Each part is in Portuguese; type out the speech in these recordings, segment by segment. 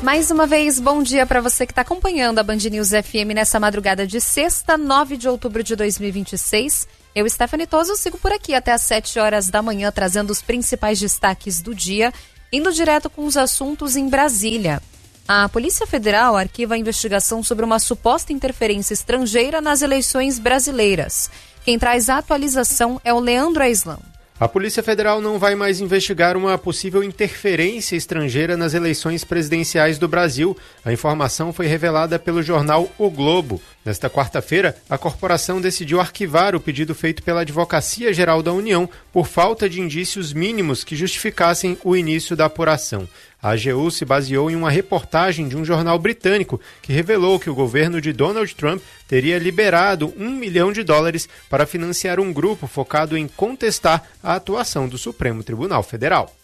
Mais uma vez, bom dia para você que está acompanhando a Band News FM nessa madrugada de sexta, 9 de outubro de 2026. Eu, Stephanie Toso, sigo por aqui até às 7 horas da manhã, trazendo os principais destaques do dia, indo direto com os assuntos em Brasília. A Polícia Federal arquiva a investigação sobre uma suposta interferência estrangeira nas eleições brasileiras. Quem traz a atualização é o Leandro Aislan. A Polícia Federal não vai mais investigar uma possível interferência estrangeira nas eleições presidenciais do Brasil. A informação foi revelada pelo jornal O Globo. Nesta quarta-feira, a corporação decidiu arquivar o pedido feito pela Advocacia Geral da União por falta de indícios mínimos que justificassem o início da apuração. A AGU se baseou em uma reportagem de um jornal britânico que revelou que o governo de Donald Trump teria liberado $1 milhão para financiar um grupo focado em contestar a atuação do Supremo Tribunal Federal.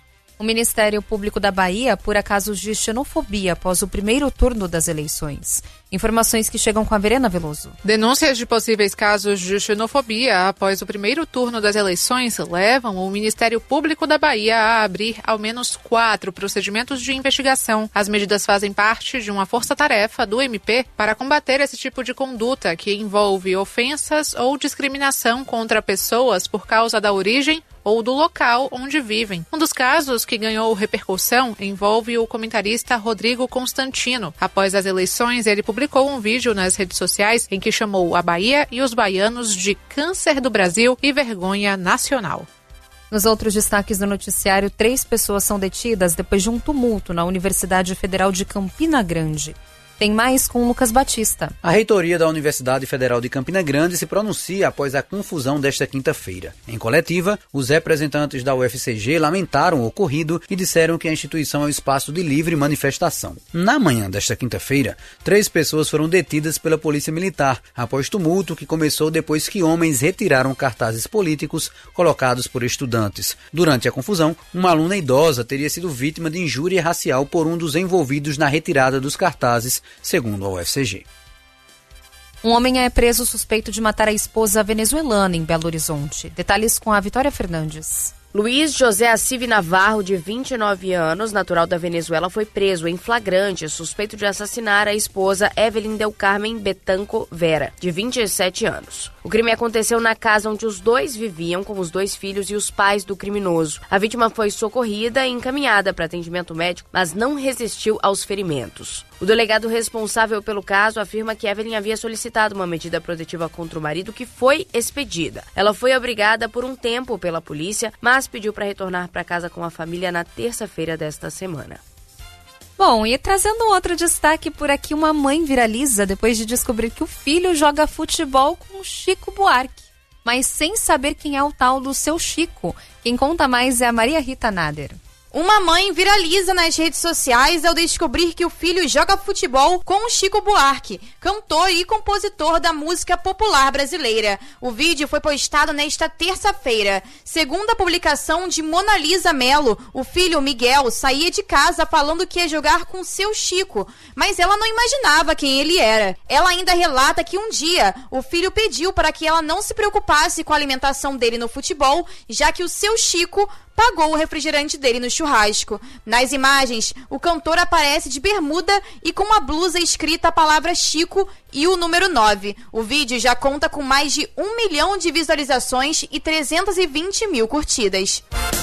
O Ministério Público da Bahia apura casos de xenofobia após o primeiro turno das eleições. Informações que chegam com a Verena Veloso. Denúncias de possíveis casos de xenofobia após o primeiro turno das eleições levam o Ministério Público da Bahia a abrir ao menos 4 procedimentos de investigação. As medidas fazem parte de uma força-tarefa do MP para combater esse tipo de conduta que envolve ofensas ou discriminação contra pessoas por causa da origem ou do local onde vivem. Um dos casos que ganhou repercussão envolve o comentarista Rodrigo Constantino. Após as eleições, ele publicou um vídeo nas redes sociais em que chamou a Bahia e os baianos de câncer do Brasil e vergonha nacional. Nos outros destaques do noticiário, 3 pessoas são detidas depois de um tumulto na Universidade Federal de Campina Grande. Tem mais com Lucas Batista. A reitoria da Universidade Federal de Campina Grande se pronuncia após a confusão desta quinta-feira. Em coletiva, os representantes da UFCG lamentaram o ocorrido e disseram que a instituição é um espaço de livre manifestação. Na manhã desta quinta-feira, 3 pessoas foram detidas pela Polícia Militar, após tumulto que começou depois que homens retiraram cartazes políticos colocados por estudantes. Durante a confusão, uma aluna idosa teria sido vítima de injúria racial por um dos envolvidos na retirada dos cartazes, segundo a UFCG. Um homem é preso suspeito de matar a esposa venezuelana em Belo Horizonte. Detalhes com a Vitória Fernandes. Luiz José Acive Navarro, de 29 anos, natural da Venezuela, foi preso em flagrante, suspeito de assassinar a esposa Evelyn Del Carmen Betanco Vera, de 27 anos. O crime aconteceu na casa onde os dois viviam, com os 2 filhos e os pais do criminoso. A vítima foi socorrida e encaminhada para atendimento médico, mas não resistiu aos ferimentos. O delegado responsável pelo caso afirma que Evelyn havia solicitado uma medida protetiva contra o marido, que foi expedida. Ela foi abrigada por um tempo pela polícia, mas pediu para retornar para casa com a família na terça-feira desta semana. Bom, e trazendo outro destaque por aqui, uma mãe viraliza depois de descobrir que o filho joga futebol com o Chico Buarque, mas sem saber quem é o tal do seu Chico. Quem conta mais é a Maria Rita Nader. Uma mãe viraliza nas redes sociais ao descobrir que o filho joga futebol com o Chico Buarque, cantor e compositor da música popular brasileira. O vídeo foi postado nesta terça-feira. Segundo a publicação de Mona Lisa Mello, o filho Miguel saía de casa falando que ia jogar com seu Chico, mas ela não imaginava quem ele era. Ela ainda relata que um dia o filho pediu para que ela não se preocupasse com a alimentação dele no futebol, já que o seu Chico pagou o refrigerante dele no churrasco. Nas imagens, o cantor aparece de bermuda e com uma blusa escrita a palavra Chico e o número 9. O vídeo já conta com mais de 1 milhão de visualizações e 320 mil curtidas.